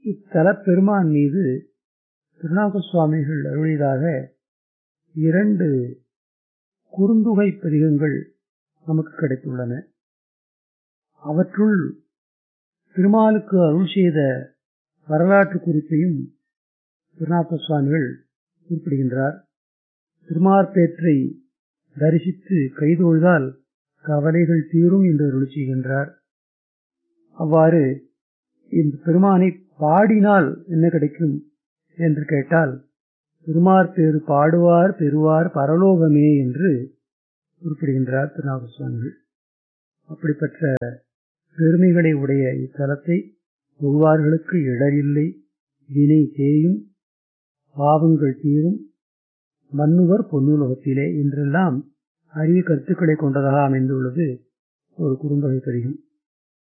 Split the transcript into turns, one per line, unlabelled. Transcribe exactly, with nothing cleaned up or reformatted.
இத்தலப் பெருமான் மீது திருநாவுக்கரசு சுவாமிகள் அருளியதாக இரண்டு குறுந்தொகை பதிகங்கள் நமக்கு கிடைத்துள்ளன. அவற்றுள் திருமாலுக்கு அருள் செய்த வரலாற்று குறிப்பையும் திருநாவுக்கரசு சுவாமிகள் குறிப்பிடுகின்றார். திருமார்பேற்றை தரிசித்து கைதொழுதால் கவலைகள் தீரும் என்று அருள் செய்கின்றார். அவ்வாறு இந்த பெருமானை பாடினால் என்ன கிடைக்கும் என்று கேட்டால், திருமார்பேறு பாடுவார் பெறுவார் பரலோகமே என்று குறிப்பிடுகின்றார் திருநாவுக்கரசு சுவாமிகள். அப்படிப்பட்ட பெருமைகளை உடைய இத்தலத்தை தொழுவார்களுக்கு இடரில்லை, வினை தேயும், பாவங்கள் தீரும், மன்னுவர் பொன்னுலகத்திலே என்றெல்லாம் அரிய கருத்துக்களை கொண்டதாக அமைந்துள்ளது ஒரு குறுந்தொகை பதிகம்.